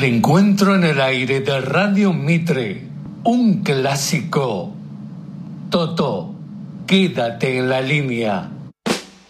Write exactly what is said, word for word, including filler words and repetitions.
encuentro en el aire de Radio Mitre, un clásico. Toto, quédate en la línea.